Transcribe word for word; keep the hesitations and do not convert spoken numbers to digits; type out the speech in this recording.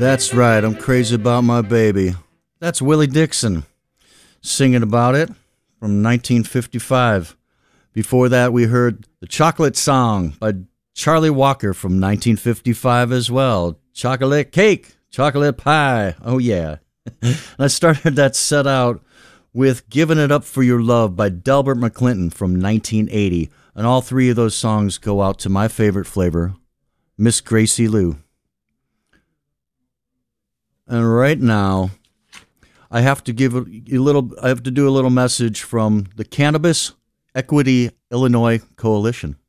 That's right, I'm crazy about my baby. That's Willie Dixon singing about it from nineteen fifty-five. Before that, we heard The Chocolate Song by Charlie Walker from nineteen fifty-five as well. Chocolate cake, chocolate pie, oh yeah. And I started that set out with Giving It Up For Your Love by Delbert McClinton from nineteen eighty. And all three of those songs go out to my favorite flavor, Miss Gracie Lou. And right now, I have to give a, a little. I have to do a little message from the Cannabis Equity Illinois Coalition.